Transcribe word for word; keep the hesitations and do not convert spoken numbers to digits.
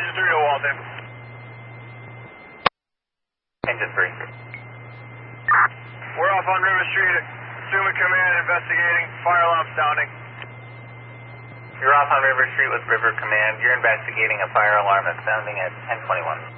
Engine three to Walton. Engine three. We're off on River Street. Assuming command investigating. Fire alarm sounding. You're off on River Street with River Command. You're investigating a fire alarm that's sounding at ten twenty-one.